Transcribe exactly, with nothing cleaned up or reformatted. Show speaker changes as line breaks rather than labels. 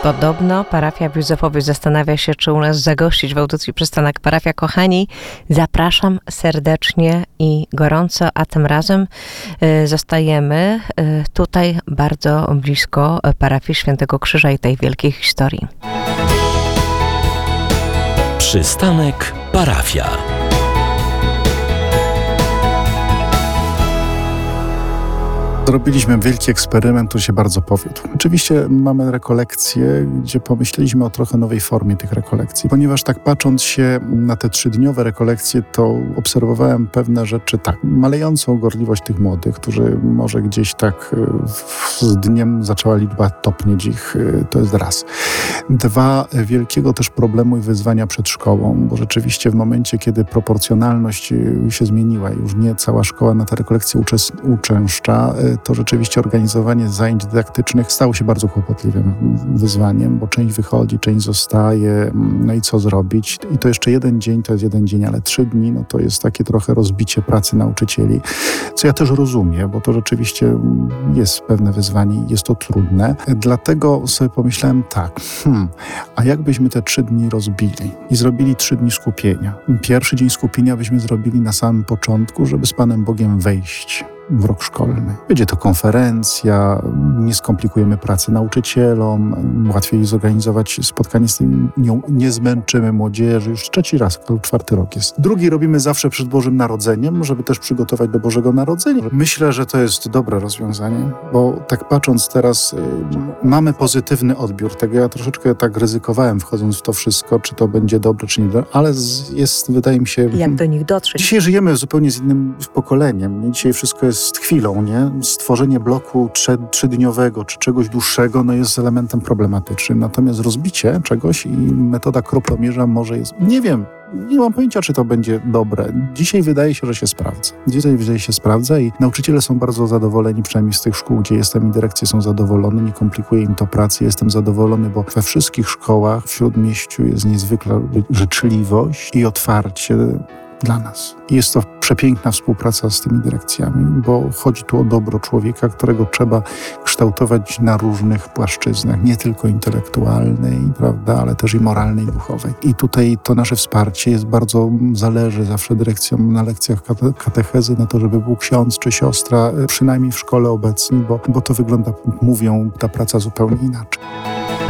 Podobno parafia w Józefowie zastanawia się, czy u nas zagościć w audycji Przystanek Parafia. Kochani, zapraszam serdecznie i gorąco, a tym razem y, zostajemy y, tutaj bardzo blisko parafii Świętego Krzyża i tej wielkiej historii.
Przystanek Parafia.
Zrobiliśmy wielki eksperyment, który się bardzo powiódł. Oczywiście mamy rekolekcje, gdzie pomyśleliśmy o trochę nowej formie tych rekolekcji, ponieważ tak patrząc się na te trzydniowe rekolekcje, to obserwowałem pewne rzeczy, tak, malejącą gorliwość tych młodych, którzy może gdzieś tak z dniem zaczęła liczba topnieć ich, to jest raz. Dwa, wielkiego też problemu i wyzwania przed szkołą, bo rzeczywiście w momencie, kiedy proporcjonalność się zmieniła, już nie cała szkoła na te rekolekcje uczęszcza, to rzeczywiście organizowanie zajęć dydaktycznych stało się bardzo kłopotliwym wyzwaniem, bo część wychodzi, część zostaje, no i co zrobić? I to jeszcze jeden dzień, to jest jeden dzień, ale trzy dni, no to jest takie trochę rozbicie pracy nauczycieli, co ja też rozumiem, bo to rzeczywiście jest pewne wyzwanie i jest to trudne. Dlatego sobie pomyślałem tak, hmm, a jakbyśmy te trzy dni rozbili i zrobili trzy dni skupienia? Pierwszy dzień skupienia byśmy zrobili na samym początku, żeby z Panem Bogiem wejść w rok szkolny. Będzie to konferencja, nie skomplikujemy pracy nauczycielom, łatwiej zorganizować spotkanie z tym, nie, nie zmęczymy młodzieży, już trzeci raz, to czwarty rok jest. Drugi robimy zawsze przed Bożym Narodzeniem, żeby też przygotować do Bożego Narodzenia. Myślę, że to jest dobre rozwiązanie, bo tak patrząc teraz, y, mamy pozytywny odbiór tego. Ja troszeczkę tak ryzykowałem wchodząc w to wszystko, czy to będzie dobre, czy nie dobre, ale z, jest, wydaje mi się...
Jak do nich dotrzeć?
Dzisiaj żyjemy zupełnie z innym pokoleniem. Nie? Dzisiaj wszystko jest z chwilą, nie? Stworzenie bloku trze- trzydniowego czy czegoś dłuższego no jest elementem problematycznym. Natomiast rozbicie czegoś i metoda kroplomierza może jest... Nie wiem, nie mam pojęcia, czy to będzie dobre. Dzisiaj wydaje się, że się sprawdza. Dzisiaj wydaje się sprawdza i nauczyciele są bardzo zadowoleni, przynajmniej z tych szkół, gdzie jestem i dyrekcje są zadowolone. Nie komplikuje im to pracy. Jestem zadowolony, bo we wszystkich szkołach w Śródmieściu jest niezwykła życzliwość i otwarcie dla nas. Jest to przepiękna współpraca z tymi dyrekcjami, bo chodzi tu o dobro człowieka, którego trzeba kształtować na różnych płaszczyznach, nie tylko intelektualnej, prawda, ale też i moralnej, i duchowej. I tutaj to nasze wsparcie jest bardzo, zależy zawsze dyrekcjom na lekcjach kate- katechezy na to, żeby był ksiądz czy siostra, przynajmniej w szkole obecni, bo, bo to wygląda, mówią, ta praca zupełnie inaczej.